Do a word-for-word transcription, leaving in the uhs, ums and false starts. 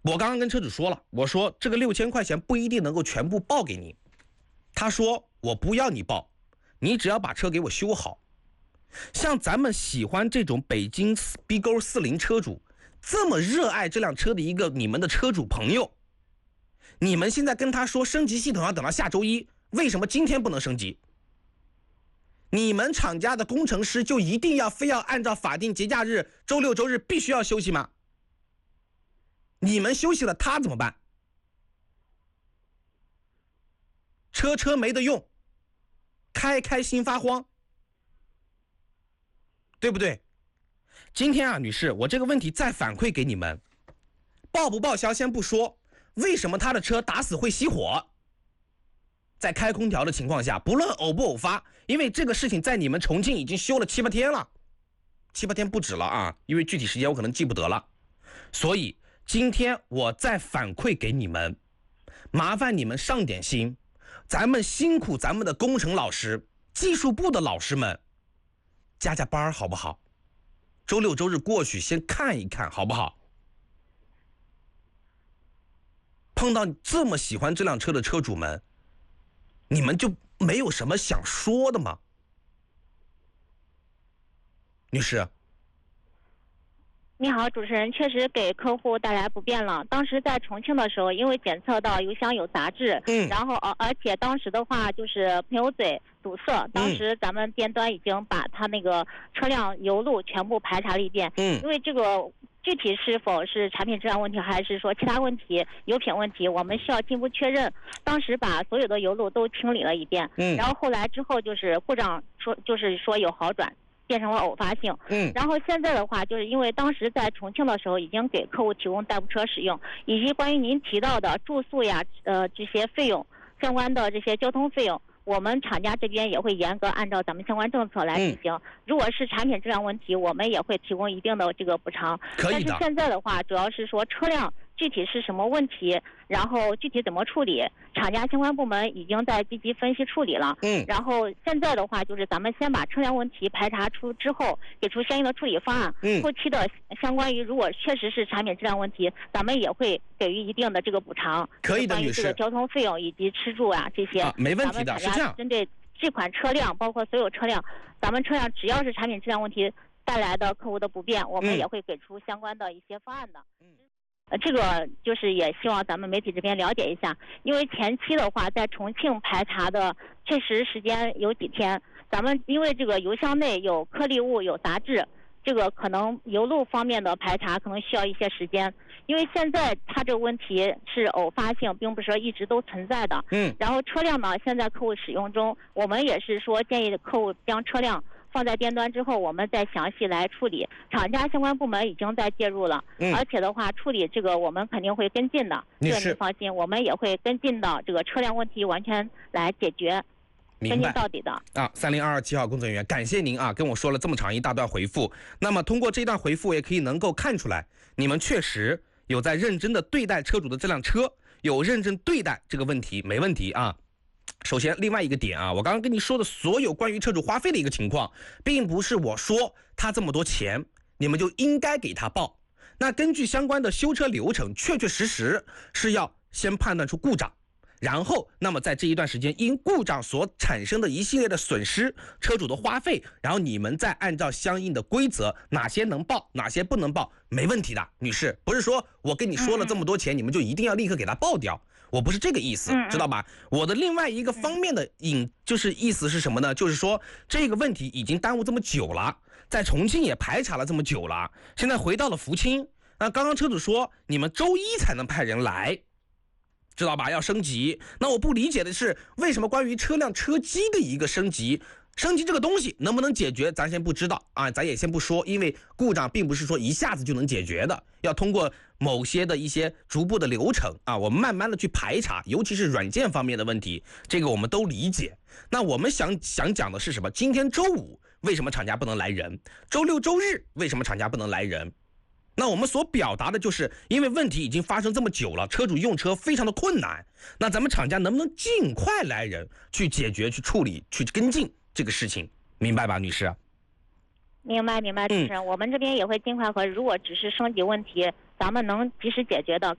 我刚刚跟车主说了，我说这个六千块钱不一定能够全部报给你。他说我不要你报，你只要把车给我修好。像咱们喜欢这种北京 B 勾四零车主，这么热爱这辆车的一个你们的车主朋友，你们现在跟他说升级系统要等到下周一，为什么今天不能升级？你们厂家的工程师就一定要非要按照法定节假日周六周日必须要休息吗？你们休息了他怎么办？车车没得用，开开心发慌，对不对？今天啊，女士，我这个问题再反馈给你们，报不报销先不说，为什么他的车打死会熄火？在开空调的情况下，不论偶不偶发，因为这个事情在你们重庆已经修了七八天了，七八天不止了啊，因为具体时间我可能记不得了。所以今天我再反馈给你们，麻烦你们上点心，咱们辛苦咱们的工程老师、技术部的老师们，加加班好不好？周六周日过去先看一看好不好？碰到这么喜欢这辆车的车主们，你们就没有什么想说的吗？女士。 你好，主持人，确实给客户带来不便了。当时在重庆的时候，因为检测到油箱有杂质， 嗯， 然后而而且当时的话就是喷油嘴堵塞，当时咱们店端已经把他那个车辆油路全部排查了一遍， 嗯， 因为这个具体是否是产品质量问题，还是说其他问题、油品问题，我们需要进一步确认。当时把所有的油路都清理了一遍， 嗯， 然后后来之后就是故障说就是说有好转。变成了偶发性， 嗯， 然后现在的话，就是因为当时在重庆的时候，已经给客户提供代步车使用，以及关于您提到的住宿呀，呃，这些费用相关的这些交通费用，我们厂家这边也会严格按照咱们相关政策来进行。嗯、如果是产品质量问题，我们也会提供一定的这个补偿。 可以的。 但是现在的话，主要是说车辆具体是什么问题，然后具体怎么处理，厂家相关部门已经在积极分析处理了。 嗯。 然后现在的话，就是咱们先把车辆问题排查出之后，给出相应的处理方案。 嗯。 后期的相关于如果确实是产品质量问题，咱们也会给予一定的这个补偿。 可以的，女士。 关于这个交通费用以及吃住啊这些， 啊，没问题的，是这样。 针对这款车辆，包括所有车辆，咱们车辆只要是产品质量问题带来的客户的不便，我们也会给出相关的一些方案的。嗯。呃，这个就是也希望咱们媒体这边了解一下，因为前期的话，在重庆排查的确实时间有几天，咱们因为这个油箱内有颗粒物、有杂质，这个可能油路方面的排查可能需要一些时间，因为现在它这个问题是偶发性，并不是说一直都存在的。 嗯。 然后车辆呢，现在客户使用中，我们也是说建议客户将车辆放在店端之后，我们再详细来处理。厂家相关部门已经在介入了， 嗯、 而且的话，处理这个我们肯定会跟进的，这个您放心，我们也会跟进到这个车辆问题完全来解决，跟进到底的。 啊，三零二二七号工作人员，感谢您啊，跟我说了这么长一大段回复。那么通过这段回复，也可以能够看出来，你们确实有在认真的对待车主的这辆车，有认真对待这个问题，没问题啊。首先，另外一个点啊，我刚刚跟你说的所有关于车主花费的一个情况，并不是我说他这么多钱，你们就应该给他报。那根据相关的修车流程，确确实实是要先判断出故障，然后那么在这一段时间因故障所产生的一系列的损失，车主的花费，然后你们再按照相应的规则，哪些能报，哪些不能报，没问题的，女士，不是说我跟你说了这么多钱，嗯、你们就一定要立刻给他报掉。我不是这个意思，知道吧？我的另外一个方面的引就是意思是什么呢？就是说这个问题已经耽误这么久了，在重庆也排查了这么久了，现在回到了福清。那刚刚车主说你们周一才能派人来，知道吧？要升级。那我不理解的是，为什么关于车辆车机的一个升级？升级这个东西能不能解决，咱先不知道啊，咱也先不说，因为故障并不是说一下子就能解决的，要通过某些的一些逐步的流程啊，我们慢慢的去排查，尤其是软件方面的问题，这个我们都理解。那我们想想讲的是什么？今天周五为什么厂家不能来人？周六周日为什么厂家不能来人？那我们所表达的就是，因为问题已经发生这么久了，车主用车非常的困难，那咱们厂家能不能尽快来人去解决、去处理、去跟进这个事情，明白吧，女士？ 明白明白，主持人、嗯，我们这边也会尽快和，如果只是升级问题，咱们能及时解决的。